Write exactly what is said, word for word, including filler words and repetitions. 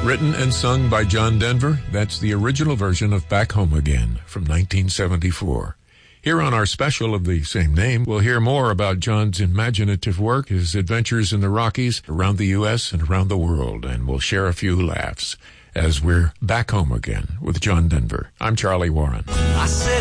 Written and sung by John Denver, that's the original version of Back Home Again from nineteen seventy-four. Here on our special of the same name, we'll hear more about John's imaginative work, his adventures in the Rockies, around the U S and around the world, and we'll share a few laughs as we're back home again with John Denver. I'm Charlie Warren. I said